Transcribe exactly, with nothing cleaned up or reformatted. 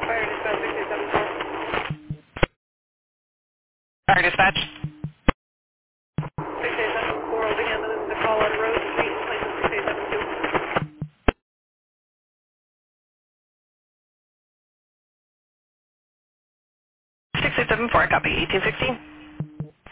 Fire dispatch six eight seven four. Fire dispatch. six eight seven four, again, this is the Colorado Road, Street, in place of six eight seven two. six eight seven four, copy. eighteen sixteen.